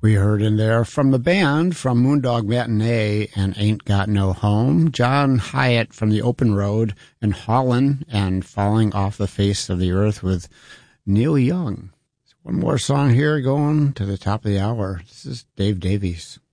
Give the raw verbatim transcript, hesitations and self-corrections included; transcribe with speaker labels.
Speaker 1: We heard in there from the band from Moondog Matinee and Ain't Got No Home, John Hyatt from the Open Road, and Holland and Falling Off the Face of the Earth with Neil Young. So one more song here going to the top of the hour. This is Dave Davies.